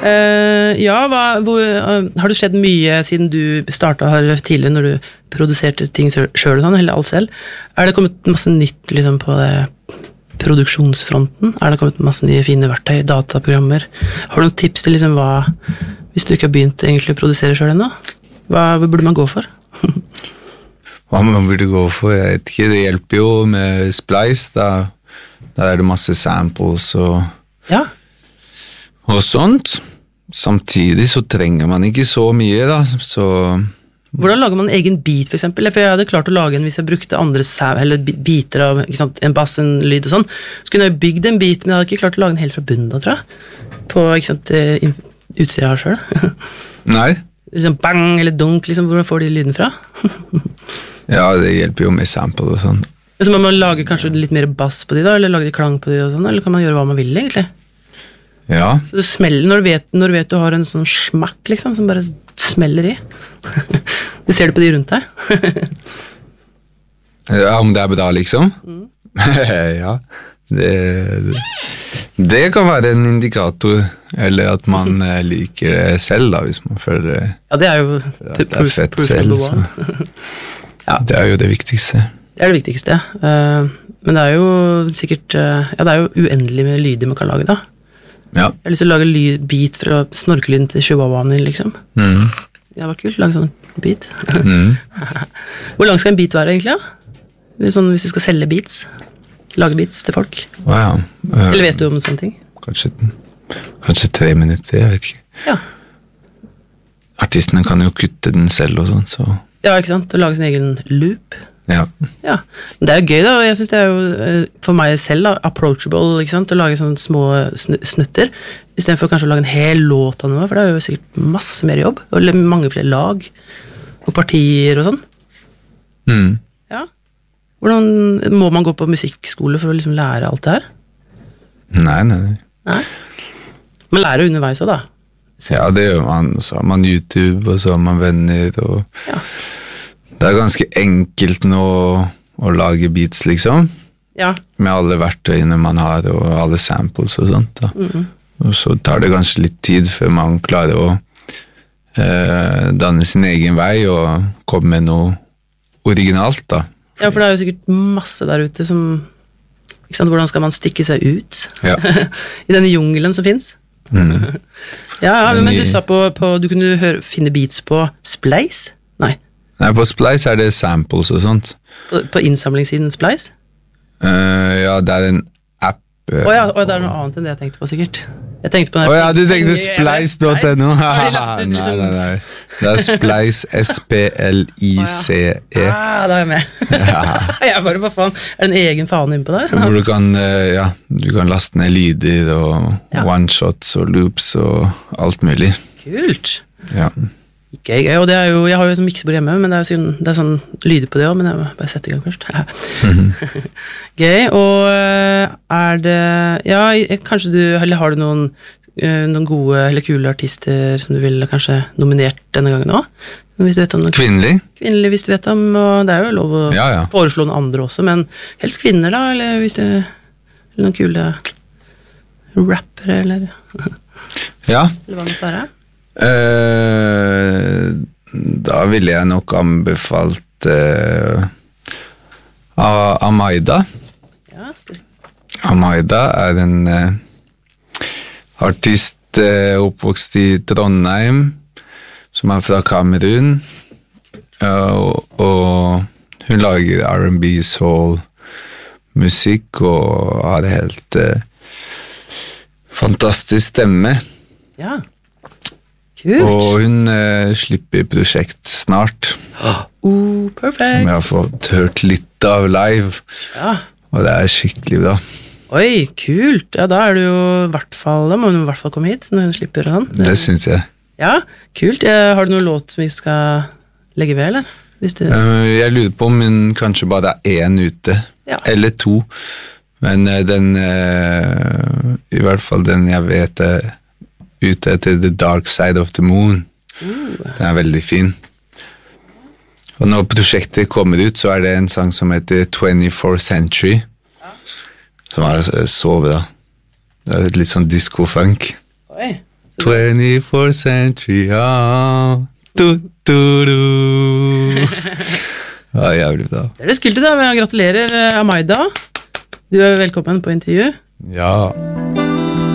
Ja, har det skjedd mye siden du startet her tidligere når du produserte ting selv og sånn, eller alt selv? Det kommet masse nytt liksom, på det produksjonsfronten? Det kommet masse nye fine verktøy, dataprogrammer? Har du noen tips til liksom, hva, hvis du ikke har begynt egentlig å produsere selv ennå? Hva burde man gå for? Hva man burde gå for? Jeg vet ikke, det hjelper jo med Splice, da det masse samples og sånt. Samtidig så trenger man ikke så mye da, så... Hvordan lager man en egen beat for eksempel? For jeg hadde klart å lage en hvis jeg brukte andre eller biter av ikke sant, en bass, en lyd og sånn. Så kunne jeg bygd en beat, men jeg hadde ikke klart å lage den helt fra bunnen da, tror jeg. På ikke sant, utstyret jeg har selv. Nei. Liksom bang eller dunk, liksom, hvor får de lyden fra? Ja, det hjelper jo med sample og sånn. Så man må lage kanskje litt mer bass på de da, eller lage de klang på de og sånn, eller kan man gjøre hva man vil egentlig? Ja. Så det smeller når du vet du har en sånn smakk, liksom, som bare smeller i. Du ser det på de rundt deg. Ja, om det bra, liksom? Ja, det kan være en indikator, eller at man liker det selv, da, hvis man føler ja, det jo det fett selv. Ja. Det jo det viktigste. Det det viktigste, men det jo sikkert, ja, det jo uendelig med lyder man kan lage da. Ja. Jeg har lyst til å lage beat fra snorkelyden til chihuahuaen din, liksom. Det var kult, lage sånn beat. Hvor lang skal en beat være, egentlig? Ja? Sånn, hvis du skal selge beats, lage beats til folk. Wow. Eller vet du om sånne ting? Kanskje 3 minutter, jeg vet ikke. Ja. Artistene kan jo kutte den selv og sånn, så... Ja, ikke sant? Å lage sin egen loop. Ja. Ja, men det jo gøy da, og jeg synes det jo for meg selv da, approachable, ikke sant, å lage sånne små snutter, i stedet for kanskje å lage en hel låt av noe, for det jo sikkert masse mer jobb, og mange flere lag, og partier og sånn. Ja. Hvordan, må man gå på musikkskole for å liksom lære alt det her? Nei. Man lærer jo underveis også da. Ja, det gjør man, og så har man YouTube, og så har man venner, og... Ja. Det ganske enkelt nå å lage beats, liksom. Ja. Med alle verktøyene man har, og alle samples og sånt. Da. Og så tar det kanskje litt tid før man klarer å danne sin egen vei og komme med noe originalt, da. Ja, for det jo sikkert masse der ute som... Ikke sant, hvordan skal man stikke seg ut? Ja. I denne jungelen som finnes. Ja, men du sa på du kunne finne beats på Splice? Nei, på Splice det samples og sånt. På innsamlingssiden Splice? Ja, det en app. Ja, og det noe annet enn det jeg tenkte på, sikkert. Jeg tenkte på ja, du tenkte Splice.no? Nei. Det Splice, S-P-L-I-C-E. Ja, da jeg med. Jeg bare, hva faen, det en egen faen inne på der? Hvor du kan laste ned lyder og one-shots og loops og alt mulig. Kult. Ja. Gøy, og det jo, jeg har jo sånn miksebord hjemme, men det sånn lyder på det også, men jeg må bare sette i gang først. Gøy, og det, ja, kanskje eller har du noen gode eller kule artister som du ville kanskje nominert denne gangen også? Hvis du vet om noen kvinnelig, hvis du vet om, og det jo lov å foreslå noen andre også, men helst kvinner da, eller hvis du, eller noen kule rappere, eller... Ja. Eller hva det være? Da ville jeg nok anbefalt Amaida. Ja, Amaida en artist oppvokst i Trondheim som fra Kamerun, og hun lager R&B, soul musikk og har helt fantastisk stemme. Ja. Kult. Og hun slipper prosjekt snart. Perfekt. Som jeg har fått hørt litt av live. Ja. Og det skikkelig bra. Oi, kult. Ja, da det jo i hvert fall, da må hun i hvert fall komme hit når hun slipper sånn. Det synes jeg. Ja, kult. Har du noen låt som vi skal legge ved, eller? Jeg lurer på om hun kanskje bare 1 ute. Ja. Eller 2. Men den, i hvert fall den jeg vet ute etter The Dark Side of the Moon. Den veldig fin. Og når prosjektet kommer ut, så det en sang som heter 24th Century, som så bra. Det litt sånn disco-funk. Oi, 24th century, ja. Ja, jævlig bra. Det er det skulte da, gratulerer Amaida. Du er velkommen på intervju. Ja.